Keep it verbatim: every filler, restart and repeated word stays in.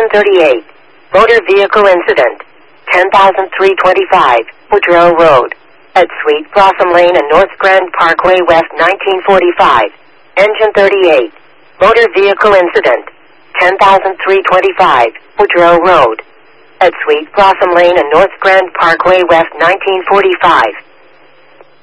thirty-eight. Motor vehicle incident. ten thousand three hundred twenty-five, Woodrow Road. At Sweet Blossom Lane and North Grand Parkway West nineteen forty-five. Engine thirty-eight. Motor vehicle incident. ten thousand three hundred twenty-five, Woodrow Road. At Sweet Blossom Lane and North Grand Parkway West nineteen forty-five.